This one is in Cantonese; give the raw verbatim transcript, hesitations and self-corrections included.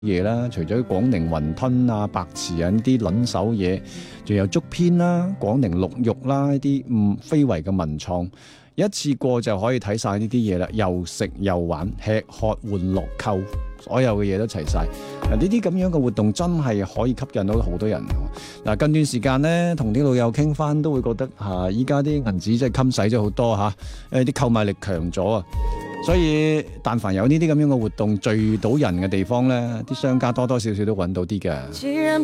嘢啦，除咗廣寧雲吞啊、白瓷啊呢啲撚手嘢，仲有竹編啦、廣寧鹿肉啦呢啲嗯非遺嘅文創，一次過就可以睇晒呢啲嘢啦，又食又玩，吃喝玩樂購，所有嘅嘢都齊晒。嗱，呢啲咁樣嘅活動真係可以吸引到好多人。嗱，近段時間呢，同啲老友傾翻都會覺得嚇，依家啲銀紙真係襟使咗好多嚇，誒啲購買力強咗啊！所以但凡有呢啲咁樣嘅活動聚到人嘅地方呢，啲商家多多少少都揾到啲嘅。